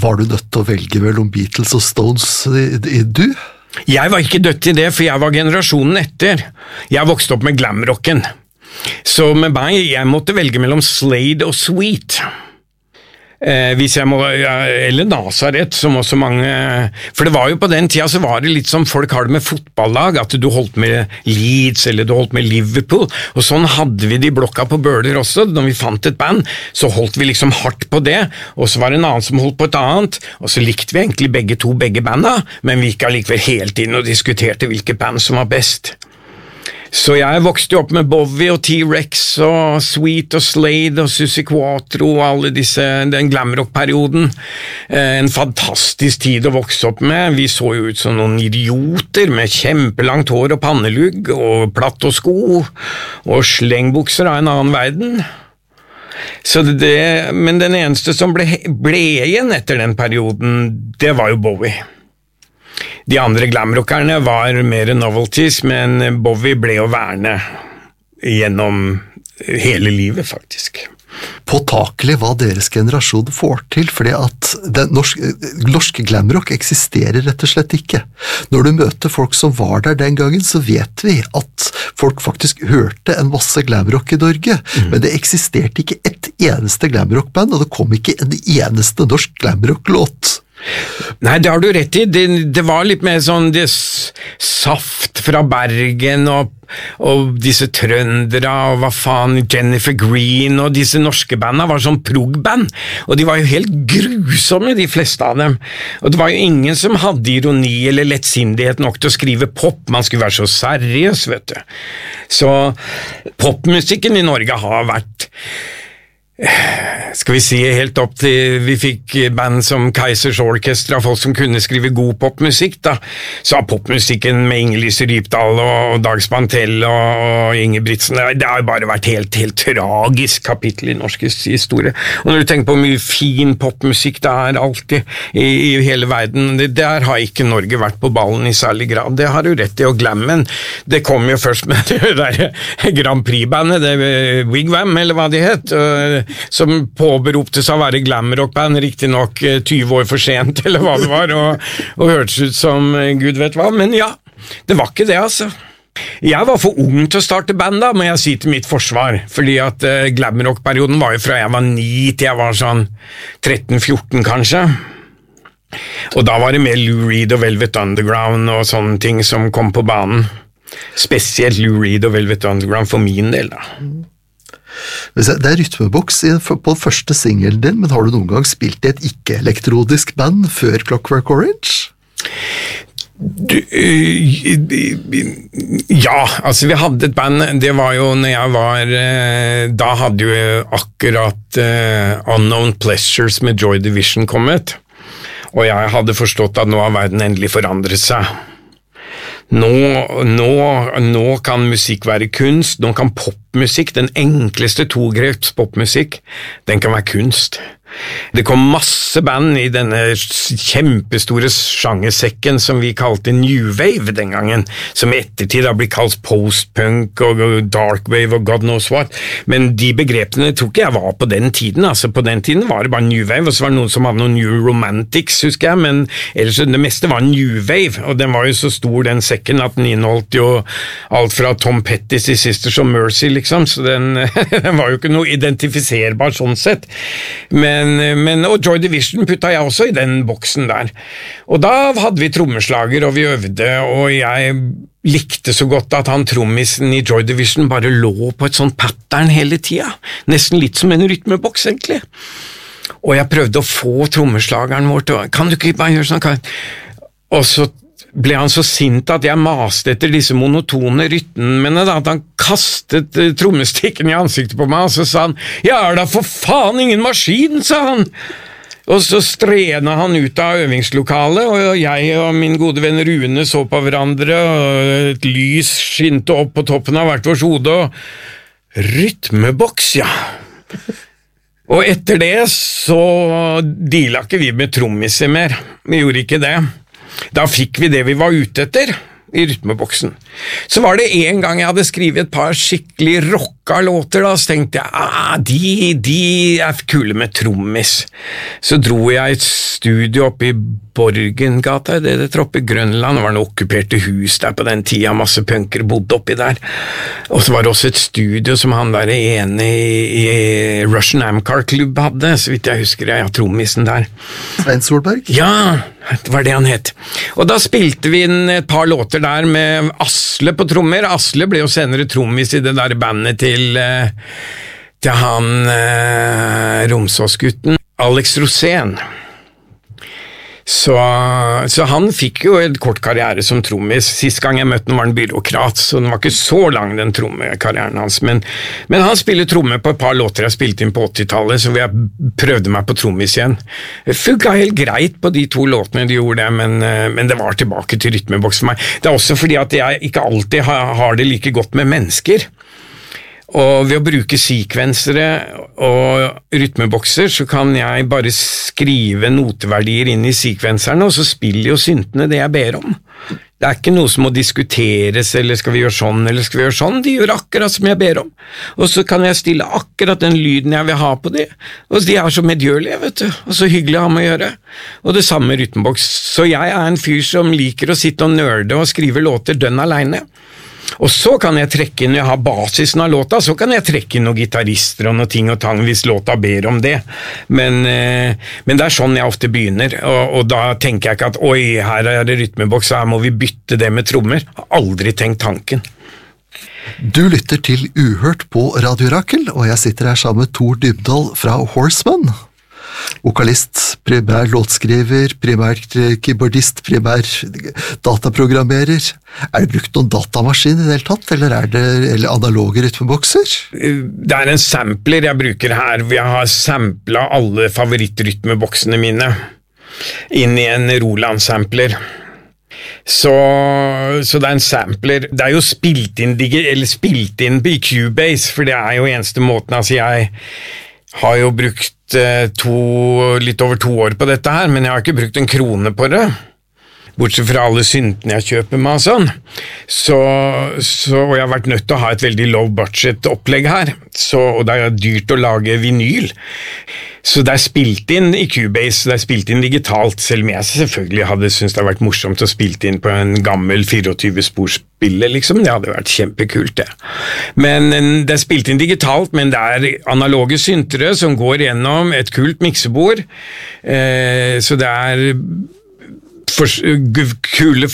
var du nødt til å velge mellom Beatles og Stones du? Jeg var ikke dødt i det, for jeg var generasjonen etter. Jeg vokste opp med glamrocken. Så med meg, jeg måtte velge mellom Slade og Sweet. Hvis jeg må, eller Nazareth, som også mange, for det var jo på den tida så var det litt som folk har det med fotballag, at du holdt med Leeds eller du holdt med Liverpool, og sånn hadde vi det i blokka på Bøler også. Når vi fant et band, så holdt vi liksom hardt på det, og så var det en annen som holdt på et annet, og så likte vi egentlig begge banda, men vi gikk allikevel helt inn og diskuterte hvilke band som var best. Så jeg vokste jo opp med Bowie og T-Rex og Sweet og Slade og Susie Quatro og alle disse, den glamrock-perioden. En fantastisk tid å vokse opp med. Vi så jo ut som noen idioter med kjempelangt hår og pannelugg og platt og sko og slengbukser av en annen verden. Så men den eneste som ble igjen etter den perioden, det var jo Bowie. De andre glamrockerne var mer novelties, men Bowie ble å verne gjennom hele livet, faktisk. Påtakelig hva deres generasjon får til, fordi at den norske glamrock eksisterer rett og slett ikke. Når du møter folk som var der den gangen, så vet vi at folk faktisk hørte en masse glamrock i Norge, men det eksisterte ikke et eneste glamrockband, og det kom ikke en eneste norsk glamrock-låt. Nei, det har du rett i. Det var litt mer sånn saft fra Bergen og disse trøndere og hva faen, Jennifer Green og disse norske bandene var sånn prog-band, og de var jo helt grusomme, de fleste av dem. Og det var jo ingen som hadde ironi eller lettsindighet nok til å skrive pop. Man skulle være så seriøs, vet du. Så popmusikken i Norge har vært, skal vi si, helt opp til vi fikk band som Kaizers Orchestra, folk som kunne skrive god popmusikk da, så har popmusikken med Inger-Lise Rypdal og Dag Spantell og Ingebrigtsen, det har jo bare vært helt tragisk kapittel i norsk historie. Og når du tenker på hvor mye fin popmusikk det er alltid i hele verden, der har ikke Norge vært på ballen i særlig grad. Det har du rett i, og glammen, det kom jo først med det der Grand Prix-bandet, det Wigwam, eller hva de het, som påberopte seg å være glamrockband, riktig nok 20 år for sent, eller hva det var, og hørtes ut som Gud vet hva, men ja, det var ikke det, altså. Jeg var for ung til å starte band da, må jeg si til mitt forsvar, fordi at glamrock-perioden var jo fra jeg var 9 til jeg var sånn 13-14 kanskje, og da var det mer Lou Reed og Velvet Underground og sånne ting som kom på banen, spesielt Lou Reed og Velvet Underground for min del da. Det er rytmeboks på den første singelen din, men har du noen gang spilt i et ikke-elektrodisk band før Clockwork Orange? Ja, altså vi hadde et band, det var jo når jeg var, da hadde jo akkurat Unknown Pleasures med Joy Division kommet, og jeg hadde forstått at nå har verden endelig forandret seg. Nå kan musikk være kunst, nå kan popmusikk, den enkleste togreps popmusikk, den kan være kunst. Det kom masse band i denne kjempestore sjangersekken som vi kalte New Wave den gangen, som i ettertid har blitt kalt post-punk og dark wave og god knows what, men de begrepene tror ikke jeg var på den tiden, altså på den tiden var det bare New Wave, og så var det noen som hadde noen New Romantics, husker jeg, men ellers det meste var New Wave, og den var jo så stor den sekken at den inneholdt jo alt fra Tom Petty til Sisters of Mercy liksom, så den var jo ikke noe identifiserbar sånn sett, og Joy Division putta jeg også i den boksen der, og da hadde vi trommeslager og vi øvde, og jeg likte så godt at han trommisen i Joy Division bare lå på et sånt pattern hele tida, nesten litt som en rytmeboks egentlig, og jeg prøvde å få trommeslageren vår til, kan du ikke bare gjøre sånn, og så ble han så sint at jeg maste etter disse monotone rytmene da, at han kastet trommestikken i ansiktet på meg, og så sa han, ja, er da for faen ingen maskin, sa han. Og så strena han ut av øvingslokalet, og jeg og min gode venn Rune så på hverandre, og et lys skinte opp på toppen av hvert vårt hode, og rytmeboks, ja. Og etter det så deala ikke vi med trommiser mer, vi gjorde ikke det. Da fikk vi det vi var ute etter i rytmeboksen. Så var det en gang jeg hadde skrevet et par skikkelig rocka låter, da, så tenkte jeg, de er kule med trommis. Så dro jeg et studio oppe i Borgengata, det oppe i Grønland, det var noen okkuperte hus der på den tida, masse punker bodde oppi der. Og så var det også et studio som han der ene i Russian Amcar Club hadde, så vidt jeg husker, jeg har trommisen der. Svein Solberg? Ja, det var det han het. Og da spilte vi inn et par låter der med Asle på trommer. Asle ble jo senere trommis i det der bandet til han Romsåsgutten, Alex Rosén. Så han fikk jo en kort karriere som trommis. Sist gang jeg møtte han var en byråkrat, så den var ikke så lang den trommekarrieren hans, men han spiller tromme på et par låter jeg spilte inn på 80-tallet, så jeg prøvde meg på trommis igjen. Det funket helt greit på de 2 låtene de gjorde det, men det var tilbake til rytmeboks for meg. Det er også fordi at jeg ikke alltid har det like godt med mennesker. Og ved å bruke sekvensere og rytmebokser så kan jeg bare skrive noteverdier inn i sekvenserne, og så spiller jo syntene det jeg ber om. Det er ikke noe som må diskuteres, eller skal vi gjøre sånn, eller skal vi gjøre sånn, de gjør akkurat som jeg ber om. Og så kan jeg stille akkurat den lyden jeg vil ha på det, og de er så medgjørlige, vet du, og så hyggelig å ha med å gjøre. Og det samme rytmeboks, så jeg er en fyr som liker å sitte og nørde og skrive låter dønn alene. Og så kan jeg trekke inn, når jeg har basisen av låta, så kan jeg trekke inn noen gitarister og noen ting og tang hvis låta ber om det. Men det er sånn jeg ofte begynner, og da tenker jeg ikke at oi, her er det rytmeboks, her må vi bytte det med trommer. Jeg har aldri tenkt tanken. Du lytter til Uhørt på Radio Rakel, og jeg sitter her sammen med Tor Dybdahl fra Horseman. Vokalist, primær låtskriver, primær keyboardist, primær dataprogrammerer. Er det brukt noen datamaskin i det hele tatt, eller er det analoge rytmebokser? Det er en sampler jeg bruker her, hvor jeg har samplet alle favorittrytmeboksene mine inn i en Roland-sampler. Så det er en sampler. Det er jo spilt inn i Cubase, for det er jo eneste måten, altså jeg har jo brukt litt over 2 år på dette her, men jeg har ikke brukt en krone på det, bortsett fra alle syntene jeg kjøper med og sånn. Og jeg har vært nødt til å ha et veldig low budget opplegg her, og det er dyrt å lage vinyl. Så det er spilt inn i Cubase, det er spilt inn digitalt, selv om jeg selvfølgelig hadde syntes det hadde vært morsomt å spilt inn på en gammel 24-sporspiller, liksom. Det hadde vært kjempekult, det. Men det er spilt inn digitalt, men det er analoge syntere som går gjennom et kult miksebord, så det er kule